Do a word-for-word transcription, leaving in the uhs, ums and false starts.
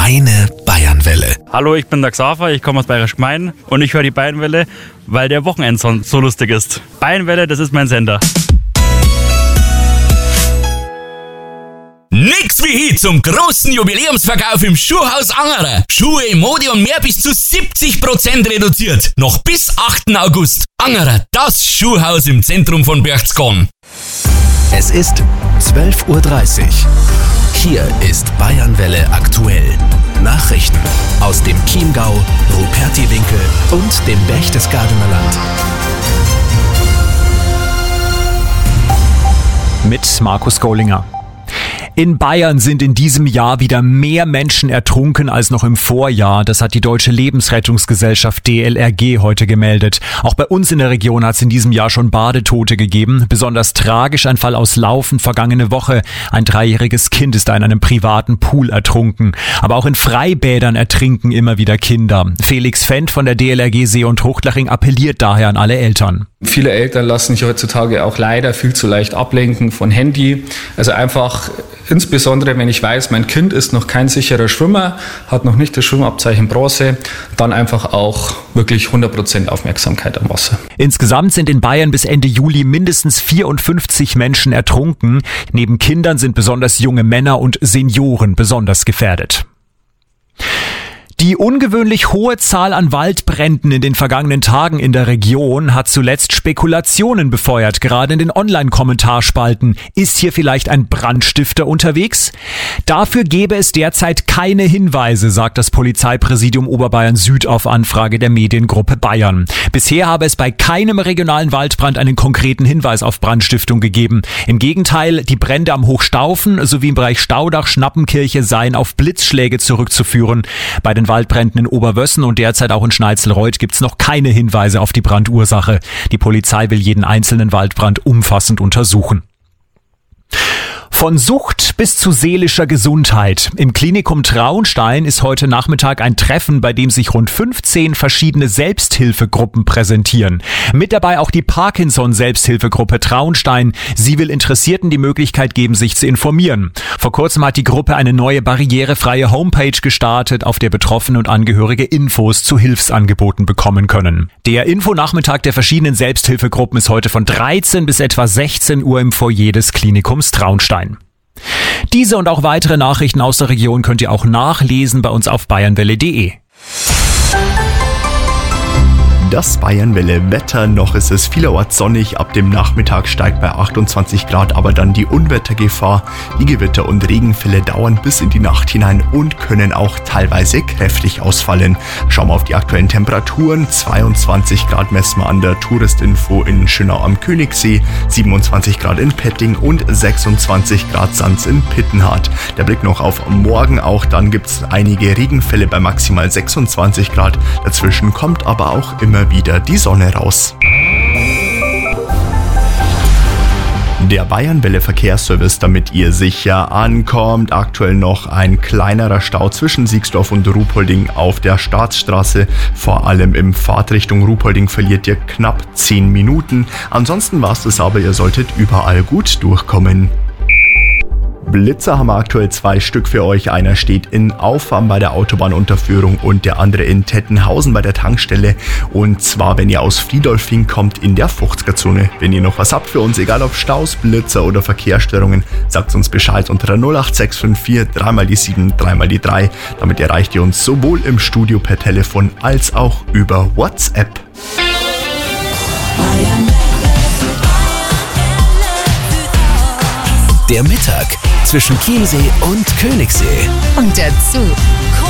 Deine Bayernwelle. Hallo, ich bin der Xaver, ich komme aus Bayerisch Gmein und ich höre die Bayernwelle, weil der Wochenendsong so lustig ist. Bayernwelle, das ist mein Sender. Nix wie hier zum großen Jubiläumsverkauf im Schuhhaus Angerer. Schuhe, Mode und mehr bis zu siebzig Prozent reduziert. Noch bis achten August. Angerer, das Schuhhaus im Zentrum von Berchtesgaden. Es ist zwölf Uhr dreißig. Hier ist Bayernwelle aktuell. Nachrichten aus dem Chiemgau, Rupertiwinkel und dem Berchtesgadener Land. Mit Markus Gollinger. In Bayern sind in diesem Jahr wieder mehr Menschen ertrunken als noch im Vorjahr. Das hat die Deutsche Lebensrettungsgesellschaft D L R G heute gemeldet. Auch bei uns in der Region hat es in diesem Jahr schon Badetote gegeben. Besonders tragisch ein Fall aus Laufen vergangene Woche. Ein dreijähriges Kind ist da in einem privaten Pool ertrunken. Aber auch in Freibädern ertrinken immer wieder Kinder. Felix Fendt von der D L R G See- und Truchtlaching appelliert daher an alle Eltern. Viele Eltern lassen sich heutzutage auch leider viel zu leicht ablenken von Handy. Also einfach, insbesondere wenn ich weiß, mein Kind ist noch kein sicherer Schwimmer, hat noch nicht das Schwimmabzeichen Bronze, dann einfach auch wirklich hundert Prozent Aufmerksamkeit am Wasser. Insgesamt sind in Bayern bis Ende Juli mindestens vierundfünfzig Menschen ertrunken. Neben Kindern sind besonders junge Männer und Senioren besonders gefährdet. Die ungewöhnlich hohe Zahl an Waldbränden in den vergangenen Tagen in der Region hat zuletzt Spekulationen befeuert, gerade in den Online-Kommentarspalten. Ist hier vielleicht ein Brandstifter unterwegs? Dafür gäbe es derzeit keine Hinweise, sagt das Polizeipräsidium Oberbayern Süd auf Anfrage der Mediengruppe Bayern. Bisher habe es bei keinem regionalen Waldbrand einen konkreten Hinweis auf Brandstiftung gegeben. Im Gegenteil, die Brände am Hochstaufen sowie im Bereich Staudach, Schnappenkirche seien auf Blitzschläge zurückzuführen. Bei den Waldbränden in Oberwössen und derzeit auch in Schneizelreuth gibt es noch keine Hinweise auf die Brandursache. Die Polizei will jeden einzelnen Waldbrand umfassend untersuchen. Von Sucht bis zu seelischer Gesundheit. Im Klinikum Traunstein ist heute Nachmittag ein Treffen, bei dem sich rund fünfzehn verschiedene Selbsthilfegruppen präsentieren. Mit dabei auch die Parkinson-Selbsthilfegruppe Traunstein. Sie will Interessierten die Möglichkeit geben, sich zu informieren. Vor kurzem hat die Gruppe eine neue barrierefreie Homepage gestartet, auf der Betroffene und Angehörige Infos zu Hilfsangeboten bekommen können. Der Infonachmittag der verschiedenen Selbsthilfegruppen ist heute von dreizehn bis etwa sechzehn Uhr im Foyer des Klinikums Traunstein. Diese und auch weitere Nachrichten aus der Region könnt ihr auch nachlesen bei uns auf bayernwelle punkt de. Das Bayernwelle-Wetter, noch ist es vielerorts sonnig, ab dem Nachmittag steigt bei achtundzwanzig Grad aber dann die Unwettergefahr. Die Gewitter und Regenfälle dauern bis in die Nacht hinein und können auch teilweise kräftig ausfallen. Schauen wir auf die aktuellen Temperaturen. zweiundzwanzig Grad messen wir an der Touristinfo in Schönau am Königssee, siebenundzwanzig Grad in Petting und sechsundzwanzig Grad Sands in Pittenhardt. Der Blick noch auf morgen, auch dann gibt es einige Regenfälle bei maximal sechsundzwanzig Grad. Dazwischen kommt aber auch immer wieder die Sonne raus. Der Bayernwelle Verkehrsservice, damit ihr sicher ankommt. Aktuell noch ein kleinerer Stau zwischen Siegsdorf und Ruhpolding auf der Staatsstraße. Vor allem im Fahrtrichtung Ruhpolding verliert ihr knapp zehn Minuten. Ansonsten war es das aber, ihr solltet überall gut durchkommen. Blitzer haben wir aktuell zwei Stück für euch. Einer steht in Auffarm bei der Autobahnunterführung und der andere in Tettenhausen bei der Tankstelle. Und zwar, wenn ihr aus Friedolfing kommt, in der fünfziger-Zone. Wenn ihr noch was habt für uns, egal ob Staus, Blitzer oder Verkehrsstörungen, sagt uns Bescheid unter der null acht sechs fünf vier drei mal die sieben drei mal die drei. Damit erreicht ihr uns sowohl im Studio per Telefon als auch über WhatsApp. Der Mittag zwischen Chiemsee und Königssee. Und dazu